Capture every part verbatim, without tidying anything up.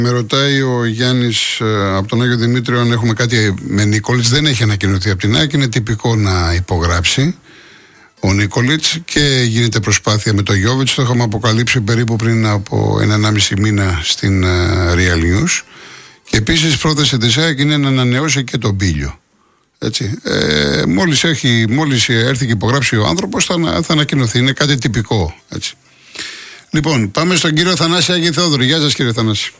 Με ρωτάει ο Γιάννης ε, από τον Άγιο Δημήτριο αν έχουμε κάτι με Νίκολιτς. Δεν έχει ανακοινωθεί από την ΑΕΚ. Είναι τυπικό να υπογράψει ο Νίκολιτς και γίνεται προσπάθεια με τον Γιόβιτς. Το είχαμε αποκαλύψει περίπου πριν από ένα ενάμιση μήνα στην ε, Real News. Και επίσης πρόθεση της ΑΕΚ είναι να ανανεώσει και τον Μπίλιο. Έτσι. Ε, μόλις, έχει, μόλις έρθει και υπογράψει ο άνθρωπος θα, θα ανακοινωθεί. Είναι κάτι τυπικό. Έτσι. Λοιπόν, πάμε στον κύριο Θανάση Άγιε Θεόδωρη. Γεια σας, κύριε Θανάση.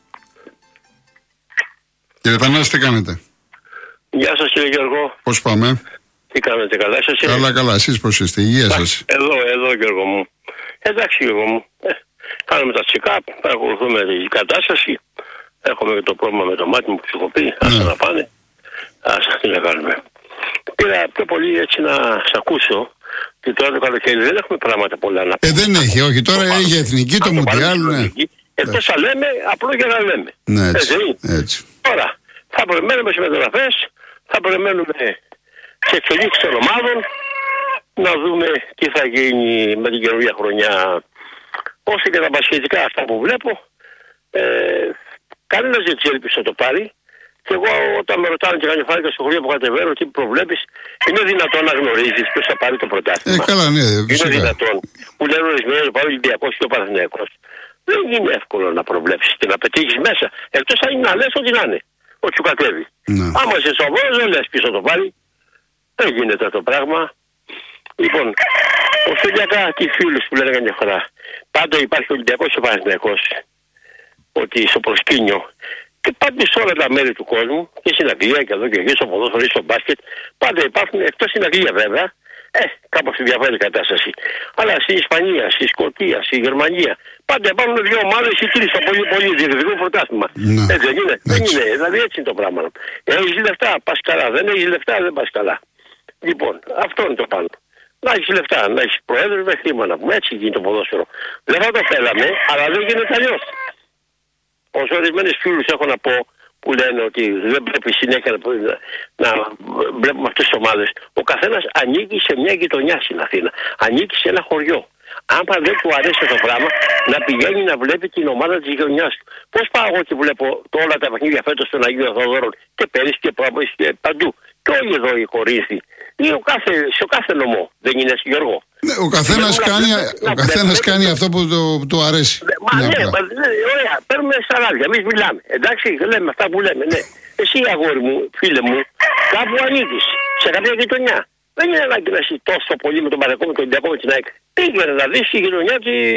Κύριε Θανάση, τι κάνετε? Γεια σας, κύριε Γιώργο. Πώς πάμε? Τι κάνετε, καλά εσείς? Καλά, καλά. Εσείς πώς είστε? Υγεία σας? Εδώ, εδώ, Γιώργο μου. Εντάξει, Γιώργο μου. Ε, κάνουμε τα check-up, παρακολουθούμε την κατάσταση. Έχουμε και το πρόβλημα με το μάτι μου που σου έχω πει. Ας ναι. να πάνε. Ας τι να κάνουμε. Πήρα πιο πολύ έτσι να σ' ακούσω. Και τώρα το καλοκαίρι δεν έχουμε πράγματα πολλά να πούμε. Ε, δεν έχει, όχι. Τώρα το έχει εθνική, το Μουντιάλ, ναι. Εκτός θα λέμε, απλό για να λέμε. Ναι, έτσι, έτσι. Τώρα, θα περιμένουμε σε μεταγραφές, θα περιμένουμε σε εξελίξεις των ομάδων, να δούμε τι θα γίνει με την καινούργια χρονιά. Όσο και τα μπασκετικά αυτά που βλέπω, ε, κανένας δεν της έλπισε να το πάρει. Και εγώ όταν με ρωτάνε και κάνει φάρηκα στο χωριό που κατεβαίνω, τι προβλέπεις, είναι δυνατόν να γνωρίζεις ποιος θα πάρει το πρωτάθλημα? Ε, καλά, ναι, είναι δυνατόν. Που λένε ορισμένοι να πάρει ο Ολυμπιακός και ο Παναθηναϊκός. Δεν είναι εύκολο να προβλέψεις και να πετύχεις μέσα. Εκτός αν είναι να λες ότι να είναι. Ο Τσουκατέβη. Ναι. Άμα είσαι σοβαρός δεν λες ποιος θα το πάρει. Δεν γίνεται αυτό το πράγμα. Λοιπόν, οφειλιακά και οι φίλους που λένε καμιά φορά. Πάντα υπάρχει ο Ολυμπιακός και ο Παναθηναϊκός. Ότι στο προσκήνιο. Και πάντα σε όλα τα μέρη του κόσμου, και στην Αγγλία και εδώ και εκεί, στο ποδόσφαιρο ή στο μπάσκετ, πάντα υπάρχουν, εκτός στην Αγγλία βέβαια, ε, κάπως τη διαφέρει η κατάσταση. Αλλά στην Ισπανία, στη Σκωτία, στη Γερμανία, πάντα υπάρχουν δύο ομάδες ή τρεις στο πολύ πολύ διεκδικούν πρωτάθλημα. Ναι. Έτσι δεν είναι? Δεν είναι. Δηλαδή έτσι είναι το πράγμα. Έχεις λεφτά, πας καλά. Δεν έχεις λεφτά, δεν πας καλά. Λοιπόν, αυτό είναι το πάνω. Να έχεις λεφτά, να έχεις προέδρους με χρήμα να πούμε. Έτσι γίνεται το ποδόσφαιρο. Δεν θα το θέλαμε, αλλά δεν γίνεται αλλιώς. Όσο ορισμένες φίλους έχω να πω που λένε ότι δεν πρέπει συνέχεια να, να βλέπουμε αυτές τις ομάδες. Ο καθένας ανήκει σε μια γειτονιά στην Αθήνα. Ανήκει σε ένα χωριό. Αν δεν του αρέσει αυτό το πράγμα, να πηγαίνει να βλέπει την ομάδα της γειτονιάς του. Πώς πάω εγώ και βλέπω όλα τα παιχνίδια φέτος στον Αγίο Θεοδόρων και πέρυσι και πέρυσι και παντού. Και όλοι εδώ οι Κορίνθιοι. Ή ο κάθε, σε κάθε νομό. Δεν είναι έτσι, Γιώργο? Ναι, ο καθένας κάνει, ο καθένας κάνει αυτό που του το αρέσει. Μα ναι, ναι, ναι, ωραία, παίρνουμε σαράδια, εμείς μιλάμε. Εντάξει, λέμε αυτά που λέμε, ναι. Εσύ, αγόρι μου, φίλε μου, κάπου ανήκεις, σε κάποια γειτονιά. Δεν είναι ανάγκη να είσαι τόσο πολύ με τον Παναθηναϊκό, με τον Ολυμπιακό, με την ΑΕΚ. Πήγαινε να δεις τη γειτονιά,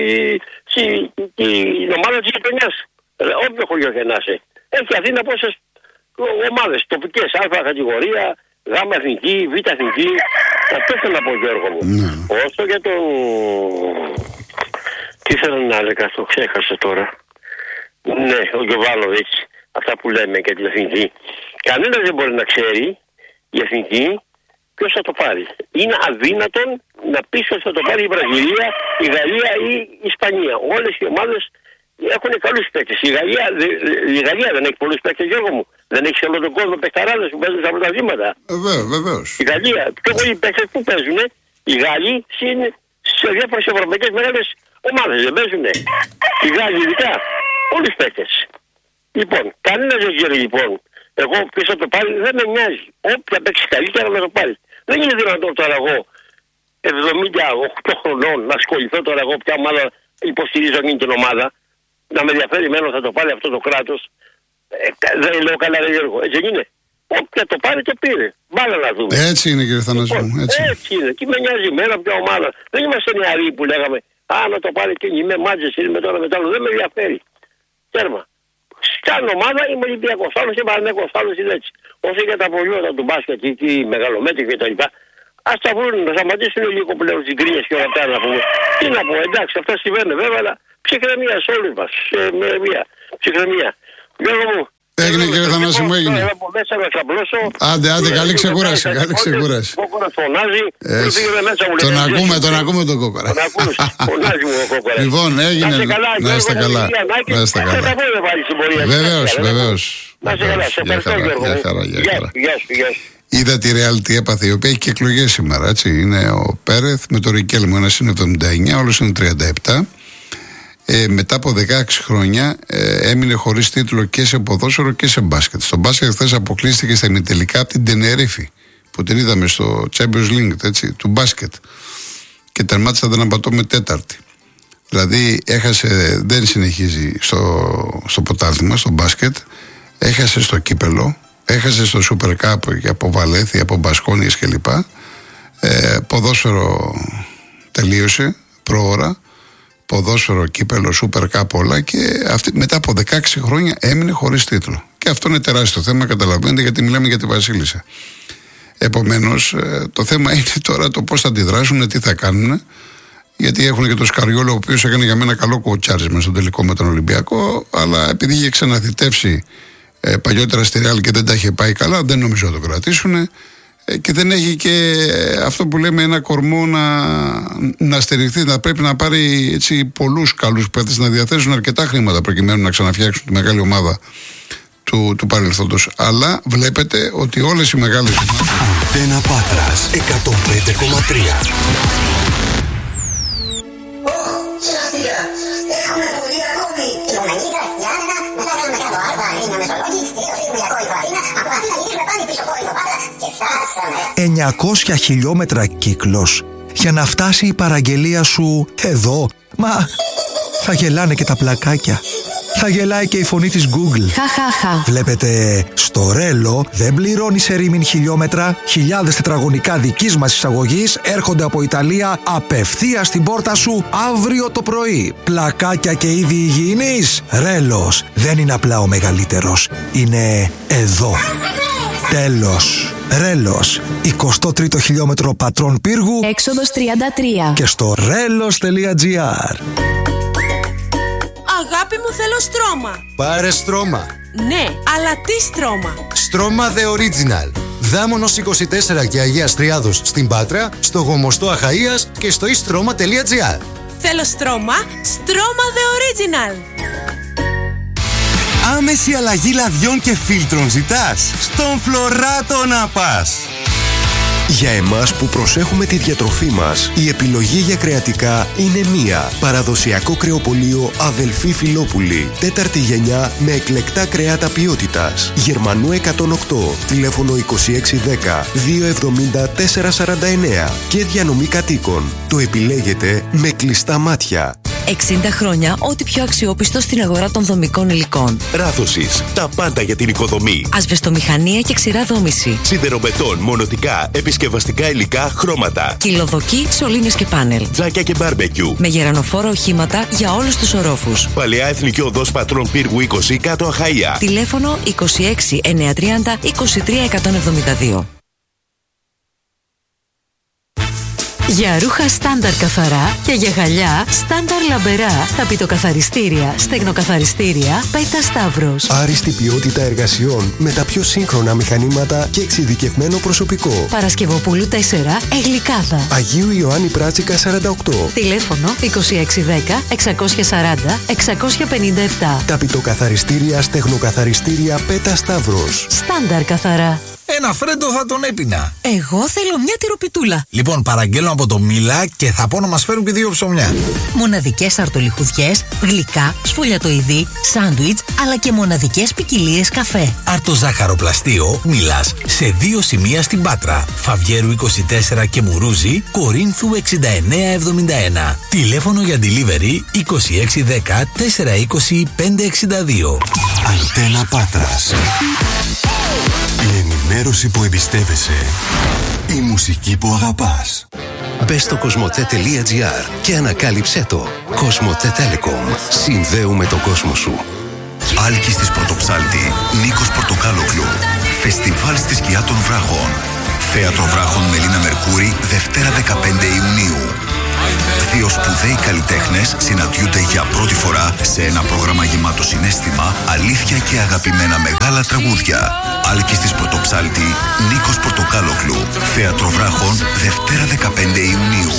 την ομάδα της γειτονιάς. Όποιο χωριό και να είσαι. Έχει Αθήνα πόσες ομάδες τοπικές, α κατηγορία, γάμα εθνική, β εθνική. Αυτό θέλω να πω, Γιώργο μου. Ναι. Όσο για το... Τι θέλω να έλεγα, το ξέχασα τώρα. Ναι, ο Γιωβάνοβιτς, αυτά που λέμε για την εθνική. Κανένας δεν μπορεί να ξέρει η εθνική ποιος θα το πάρει. Είναι αδύνατον να πεις ότι θα το πάρει η Βραζιλία, η Γαλλία ή η Ισπανία. Όλες οι ομάδες έχουν καλούς παίκτες. Η Γαλλία, η Γαλλία δεν έχει πολλούς παίκτες, Γιώργο μου. Δεν έχει σε όλο τον κόσμο παιχταράδες που παίζουν στα πρωταθλήματα. Βεβαίως, βεβαίως. Η Γαλλία, πιο πολλοί παίκτες που παίζουν, οι Γάλλοι σε διάφορες ευρωπαϊκές μεγάλες ομάδες δεν παίζουν. Οι Γάλλοι ειδικά, όλοι οι παίκτες. Λοιπόν, κανένας δεν ξέρει λοιπόν. Εγώ ποιος θα το πάρει δεν με νοιάζει. Όποια παίξει καλύτερα να το πάρει. Δεν είναι δυνατόν τώρα εγώ εβδομήντα οκτώ χρονών να ασχοληθώ τώρα εγώ ποια ομάδα υποστηρίζω εκείνη την ομάδα. Να με ενδιαφέρει μένω θα το πάρει αυτό το κράτος. Ε, δεν λέω καλά ρε Γιώργο, έτσι δεν είναι? Όποια το πάρει και πήρε. Μπάλα να δούμε. Έτσι είναι κύριε Θανάση μου. Έτσι. έτσι είναι. Και με νοιάζει εμένα ποια ομάδα. Δεν είμαστε νεαροί που λέγαμε α να το πάρει και είμαι μάτζες, είμαι τώρα μετά. Δεν με ενδιαφέρει. Τέρμα. Σαν ομάδα είμαι Ολυμπιακός, άλλος και Παναθηναϊκός, άλλος είναι έτσι. Όσο για τα προϊόντα του μπάσκετ και οι μεγαλομέτροι και τα λοιπά, ας τα βρουν, να σταματήσουν λίγο πλέον τις γκρίνιες και όλα αυτά να πούμε. Τι να πω, εντάξει, αυτά συμβαίνουν βέβαια, αλλά ψυχραιμία σε όλους μας. Με μια ψυχραιμία. Γιώργο μου. Έγινε κύριε Θανάση μου, έγινε. Άντε, άντε, καλή ξεκούραση, καλή ξεκούραση. Ο Κόκορας φωνάζει, τον ακούμε, τον ακούμε τον Κόκορα. Τον ακούς, φωνάζει μου ο Κόκορας. Λοιπόν, έγινε, να είστε καλά, να είστε καλά. Βεβαίως, βεβαίως. Να είστε καλά, σε ευχαριστώ Γιώργο. Γεια χαρά, γεια χαρά. Γεια σου, γεια σου. Είδα τη Real τι έπαθε, η οποία έχει και εκλογές σήμερα, έτσι. Είναι ο Πέρεθ με το Ρικέλμο, ένας είναι εβδομήντα εννιά, όλος είναι τριάντα επτά. ε, μετά από δεκαέξι χρόνια ε, έμεινε χωρίς τίτλο και σε ποδόσφαιρο και σε μπάσκετ. Στο μπάσκετ χθες αποκλείστηκε στα ημιτελικά από την Τενερίφη, που την είδαμε στο Champions League, έτσι, του μπάσκετ, και τερμάτισε, δεν απατώμε, τέταρτη. Δηλαδή έχασε, δεν συνεχίζει στο, στο ποτάθλημα, στο μπάσκετ, έχασε στο κύπελο, έχασε στο Super Cup από Βαλένθια, από Μπασκόνιες κλπ. Ε, ποδόσφαιρο τελείωσε προώρα, ποδόσφαιρο, κύπελο, Super Cup, όλα, και αυτή, μετά από δεκαέξι χρόνια έμεινε χωρίς τίτλο. Και αυτό είναι τεράστιο θέμα, καταλαβαίνετε, γιατί μιλάμε για τη Βασίλισσα. Επομένως, το θέμα είναι τώρα το πώς θα αντιδράσουν, τι θα κάνουν, γιατί έχουν και τον Σκαριόλο, ο οποίος έκανε για μένα καλό κοουτσάρισμα στον τελικό με τον Ολυμπιακό, αλλά επειδή είχε ξαναθητεύσει ε, παλιότερα στη Ρεάλ και δεν τα είχε πάει καλά, δεν νομίζω να το κρατήσουν, ε, και δεν έχει και αυτό που λέμε ένα κορμό να, να στηριχθεί, να πρέπει να πάρει έτσι πολλούς καλούς παίκτες, να διαθέσουν αρκετά χρήματα προκειμένου να ξαναφτιάξουν τη μεγάλη ομάδα του, του παρελθόντος. Αλλά βλέπετε ότι όλες οι μεγάλες ομάδες... Αντένα Πάτρας εκατόν πέντε κόμμα τρία. εννιακόσια χιλιόμετρα κύκλος για να φτάσει η παραγγελία σου εδώ. Μα θα γελάνε και τα πλακάκια. Θα γελάει και η φωνή της Google. Χαχαχα. Βλέπετε, στο Ρέλο δεν πληρώνεις ερήμην χιλιόμετρα. Χιλιάδες τετραγωνικά δικής μας εισαγωγής έρχονται από Ιταλία απευθείας στην πόρτα σου αύριο το πρωί. Πλακάκια και είδη υγιεινής. Ρέλος δεν είναι απλά ο μεγαλύτερος. Είναι εδώ. Τέλος. Ρέλος, εικοστό τρίτο χιλιόμετρο Πατρών Πύργου, έξοδος τριάντα τρία. Και στο ρέλος τελεία τζι άρ. Αγάπη μου, θέλω στρώμα. Πάρε στρώμα. Ναι, αλλά τι στρώμα? Στρώμα The Original. Δάμονος είκοσι τέσσερα και Αγίας Τριάδος στην Πάτρα, στο Γομοστό Αχαΐας και στο e-stroma τελεία τζι άρ. Θέλω στρώμα, στρώμα The Original. Άμεση αλλαγή λαδιών και φίλτρων ζητάς? Στον Φλωράτο να πας. Για εμάς που προσέχουμε τη διατροφή μας, η επιλογή για κρεατικά είναι μία. Παραδοσιακό κρεοπωλείο Αδελφή Φιλόπουλη. Τέταρτη γενιά με εκλεκτά κρεάτα ποιότητας. Γερμανού εκατόν οκτώ, τηλέφωνο είκοσι έξι δέκα διακόσια εβδομήντα τέσσερα σαράντα εννέα και διανομή κατοίκων. Το επιλέγετε με κλειστά μάτια. εξήντα χρόνια ό,τι πιο αξιόπιστο στην αγορά των δομικών υλικών. Ράθωσης. Τα πάντα για την οικοδομή. Ασβεστομηχανία και ξηρά δόμηση. Σιδεροβετόν, μονοτικά, επισκευαστικά υλικά, χρώματα. Κυλοδοκή, σωλήνες και πάνελ. Τζάκια και μπάρμπεκιου. Με γερανοφόρα οχήματα για όλους τους ορόφους. Παλαιά Εθνική Οδός Πατρών Πύργου είκοσι, κάτω Αχαΐα. Τηλέφωνο είκοσι έξι εννιακόσια τριάντα είκοσι τρία εκατόν εβδομήντα δύο. Για ρούχα στάνταρ καθαρά και για γυαλιά στάνταρ λαμπερά, ταπητοκαθαριστήρια, στεγνοκαθαριστήρια, Πέτα Σταύρος. Άριστη ποιότητα εργασιών με τα πιο σύγχρονα μηχανήματα και εξειδικευμένο προσωπικό. Παρασκευοπούλου τέσσερα, Εγλικάδα. Αγίου Ιωάννη Πράτσικα σαράντα οκτώ. Τηλέφωνο είκοσι έξι δέκα εξακόσια σαράντα εξακόσια πενήντα επτά. Ταπητοκαθαριστήρια, στεγνοκαθαριστήρια, Πέτα Σταύρος. Στάνταρ καθαρά. Ένα φρέντο θα τον έπινα. Εγώ θέλω μια τυροπιτούλα. Λοιπόν, παραγγέλνω από το Μίλα και θα πω να μας φέρουν και δύο ψωμιά. Μοναδικές αρτολιχουδιές, γλυκά, σφολιατοειδή, σάντουιτς, αλλά και μοναδικές ποικιλίες καφέ. Αρτοζάχαροπλαστείο Μίλας σε δύο σημεία στην Πάτρα. Φαβιέρου είκοσι τέσσερα και Μουρούζη, Κορίνθου εξήντα εννέα εβδομήντα ένα. Τηλέφωνο για delivery είκοσι έξι δέκα τετρακόσια είκοσι πέντε εξήντα δύο. Αντένα Πάτρας. Η ενημέρωση που εμπιστεύεσαι. Η μουσική που αγαπάς. Μπες στο κοσμοτέ τελεία τζι άρ και ανακάλυψέ το. Κοσμοτέ Telecom. Συνδέουμε τον κόσμο σου. Άλκης της Πρωτοψάλτη, Νίκος Πορτοκάλογλου. Φεστιβάλ στη σκιά των βράχων. Θέατρο Βράχων Μελίνα Μερκούρη, Δευτέρα δεκαπέντε Ιουνίου. Δύο σπουδαίοι καλλιτέχνες συναντιούνται για πρώτη φορά σε ένα πρόγραμμα γεμάτο συναίσθημα, αλήθεια και αγαπημένα μεγάλα τραγούδια. Άλκης της Πρωτοψάλτη, Νίκος Πορτοκάλογλου. Θέατρο Βράχων, Δευτέρα δεκαπέντε Ιουνίου.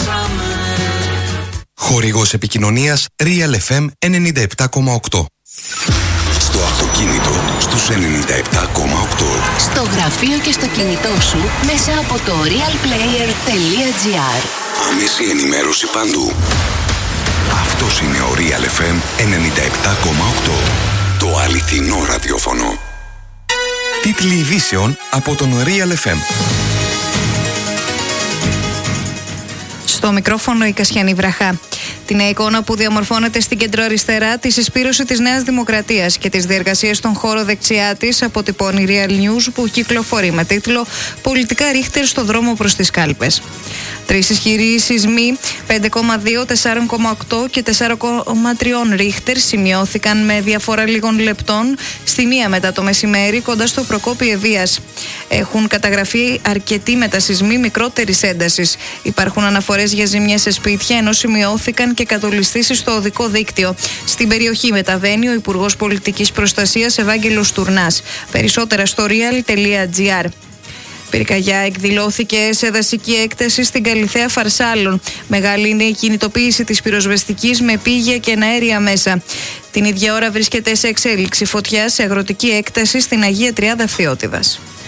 Χορηγός επικοινωνίας Real εφ εμ ενενήντα επτά κόμμα οκτώ. Στο αυτοκίνητο στους ενενήντα επτά κόμμα οκτώ. Στο γραφείο και στο κινητό σου μέσα από το realplayer τελεία τζι άρ. Άμεση ενημέρωση παντού. Αυτός είναι ο Real εφ εμ ενενήντα επτά κόμμα οκτώ. Το αληθινό ραδιόφωνο. Τίτλοι ειδήσεων από τον Real εφ εμ. Στο μικρόφωνο η Κασιανή Βραχά. Την νέα εικόνα που διαμορφώνεται στην κεντροαριστερά, τη συσπήρωση της Νέας Δημοκρατίας και τις διεργασίες στον χώρο δεξιά της, αποτυπώνει Real News, που κυκλοφορεί με τίτλο «Πολιτικά ρίχτερ στο δρόμο προς τις κάλπες». Τρεις ισχυροί σεισμοί, πέντε κόμμα δύο, τέσσερα κόμμα οκτώ και τέσσερα κόμμα τρία ρίχτερ, σημειώθηκαν με διαφορά λίγων λεπτών στη μία μετά το μεσημέρι κοντά στο Προκόπη Ευβοίας. Έχουν καταγραφεί αρκετοί μετασεισμοί μικρότερης έντασης. Υπάρχουν αναφορές για ζημιές σε σπίτια, ενώ σημειώθηκαν και κατολιστήσεις στο οδικό δίκτυο. Στην περιοχή μεταβαίνει ο Υπουργός Πολιτικής Προστασίας Ευάγγελος Τουρνάς. Περισσότερα στο real τελεία gr. Πυρκαγιά εκδηλώθηκε σε δασική έκταση στην Καλιθέα Φαρσάλων. Μεγάλη είναι η κινητοποίηση της πυροσβεστικής με πύγια και εναέρια μέσα. Την ίδια ώρα βρίσκεται σε εξέλιξη φωτιά σε αγροτική έκταση στην Αγία Τριάδα Φθιώτιδας.